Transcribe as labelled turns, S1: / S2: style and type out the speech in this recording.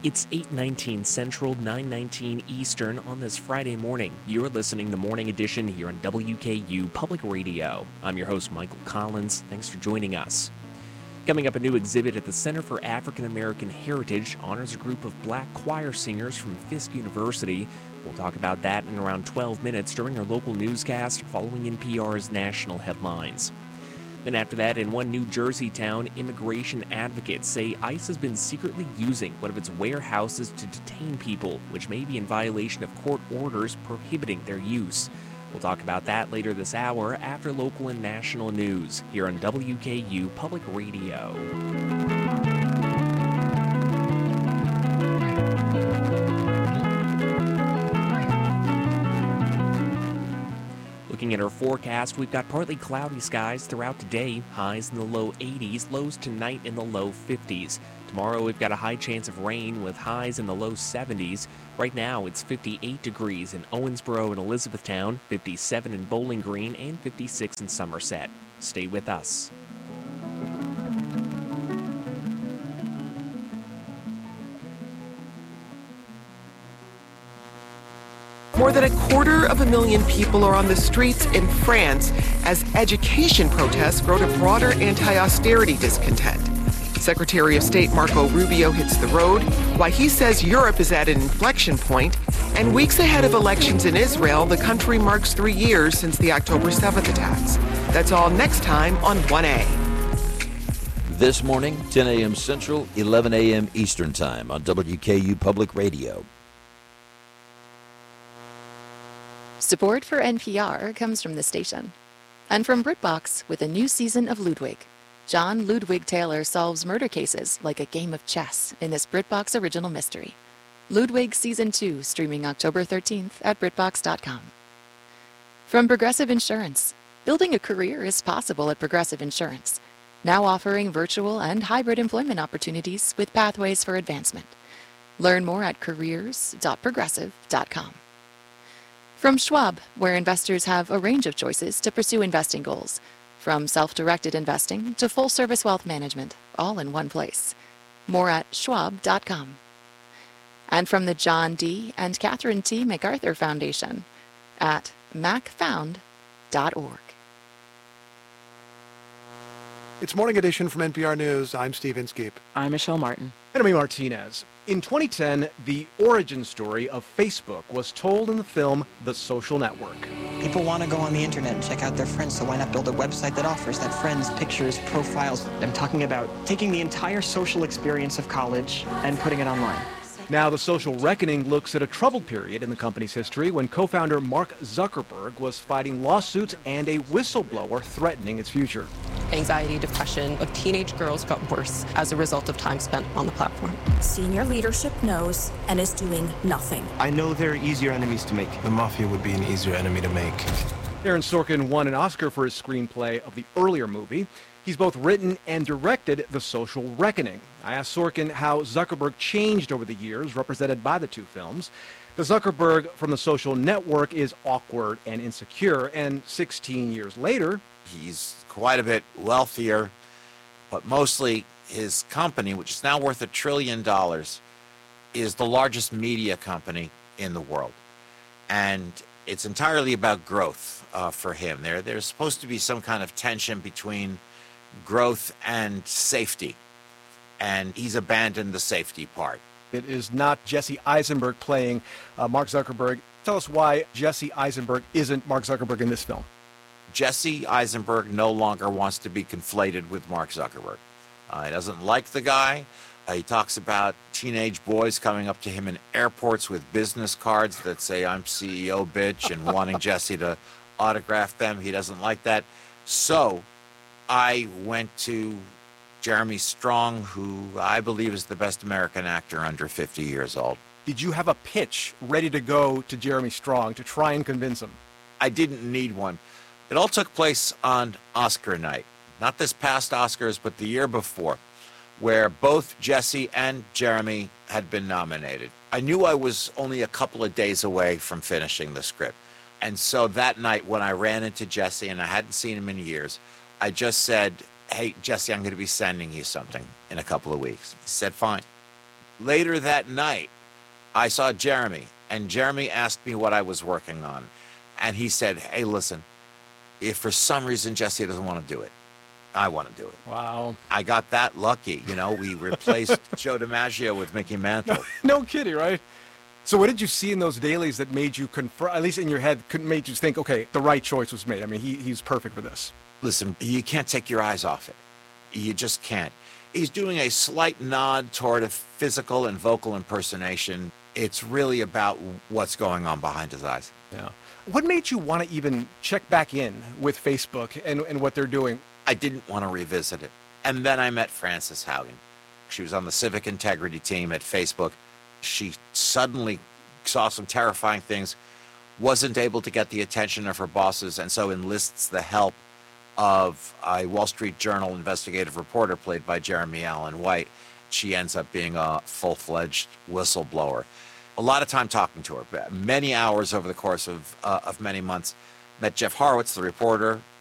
S1: It's 8:19 Central, 9:19 Eastern on this Friday morning. You're listening to Morning Edition here on WKU Public Radio. I'm your host, Michael Collins. Thanks for joining us. Coming up, a new exhibit at the Center for African American Heritage honors a group of black choir singers from Fisk University. We'll talk about that in around 12 minutes during our local newscast following NPR's national headlines. Then after that, in one New Jersey town, immigration advocates say ICE has been secretly using one of its warehouses to detain people, which may be in violation of court orders prohibiting their use. We'll talk about that later this hour after local and national news here on WKU Public Radio. Looking at our forecast, we've got partly cloudy skies throughout today, highs in the low 80s, lows tonight in the low 50s. Tomorrow we've got a high chance of rain with highs in the low 70s. Right now it's 58 degrees in Owensboro and Elizabethtown, 57 in Bowling Green, and 56 in Somerset. Stay with us.
S2: More than 250,000 people are on the streets in France as education protests grow to broader anti-austerity discontent. Secretary of State Marco Rubio hits the road, why he says Europe is at an inflection point, and weeks ahead of elections in Israel, the country marks 3 years since the October 7th attacks. That's all next time on 1A.
S3: This morning, 10 a.m. Central, 11 a.m. Eastern Time on WKU Public Radio.
S4: Support for NPR comes from the station and from BritBox with a new season of Ludwig. John Ludwig Taylor solves murder cases like a game of chess in this BritBox original mystery. Ludwig Season 2, streaming October 13th at BritBox.com. From Progressive Insurance, building a career is possible at Progressive Insurance, now offering virtual and hybrid employment opportunities with pathways for advancement. Learn more at careers.progressive.com. From Schwab, where investors have a range of choices to pursue investing goals, from self-directed investing to full-service wealth management, all in one place. More at schwab.com. And from the John D. and Catherine T. MacArthur Foundation at macfound.org.
S5: It's Morning Edition from NPR News. I'm Steve Inskeep.
S6: I'm Michelle Martin.
S7: And I'm Martinez. In 2010, the origin story of Facebook was told in the film The Social Network.
S8: People want to go on the internet and check out their friends, so why not build a website that offers that friends, pictures, profiles?
S6: I'm talking about taking the entire social experience of college and putting it online.
S7: Now, The Social Reckoning looks at a troubled period in the company's history when co-founder Mark Zuckerberg was fighting lawsuits and a whistleblower threatening its future.
S9: Anxiety, depression of teenage girls got worse as a result of time spent on the platform.
S10: Senior leadership knows and is doing nothing.
S11: I know there are easier enemies to make. The mafia would be an easier enemy to make.
S7: Aaron Sorkin won an Oscar for his screenplay of the earlier movie. He's both written and directed The Social Reckoning. I asked Sorkin how Zuckerberg changed over the years, represented by the two films. The Zuckerberg from The Social Network is awkward and insecure, and 16 years later,
S12: he's quite a bit wealthier, but mostly his company, which is now worth $1 trillion, is the largest media company in the world. And it's entirely about growth for him. There's supposed to be some kind of tension between growth and safety, and he's abandoned the safety part.
S7: It is not Jesse Eisenberg playing Mark Zuckerberg. Tell us why Jesse Eisenberg isn't Mark Zuckerberg in this film.
S12: Jesse Eisenberg no longer wants to be conflated with Mark Zuckerberg. He doesn't like the guy. He talks about teenage boys coming up to him in airports with business cards that say, "I'm CEO, bitch," and wanting Jesse to autograph them. He doesn't like that. So I went to Jeremy Strong, who I believe is the best American actor under 50 years old.
S7: Did you have a pitch ready to go to Jeremy Strong to try and convince him?
S12: I didn't need one. It all took place on Oscar night. Not this past Oscars, but the year before, where both Jesse and Jeremy had been nominated. I knew I was only a couple of days away from finishing the script. And so that night when I ran into Jesse, and I hadn't seen him in years, I just said, "Hey, Jesse, I'm going to be sending you something in a couple of weeks." He said, "Fine." Later that night, I saw Jeremy, and Jeremy asked me what I was working on. And he said, hey, listen, if for some reason Jesse doesn't want to do it, I want to do it.
S7: Wow.
S12: I got that lucky. You know, we replaced Joe DiMaggio with Mickey Mantle.
S7: No kidding, right? So what did you see in those dailies that made you confirm, at least in your head, made you think, okay, the right choice was made? I mean, he's perfect for this.
S12: Listen, you can't take your eyes off it. You just can't. He's doing a slight nod toward a physical and vocal impersonation. It's really about what's going on behind his eyes.
S7: Yeah. What made you want to even check back in with Facebook and what they're doing?
S12: I didn't want to revisit it. And then I met Frances Haugen. She was on the civic integrity team at Facebook. She suddenly saw some terrifying things, wasn't able to get the attention of her bosses, and so enlists the help of a Wall Street Journal investigative reporter played by Jeremy Allen White. She ends up being a full-fledged whistleblower. A lot of time talking to her, many hours over the course of many months. Met Jeff Horowitz, the reporter,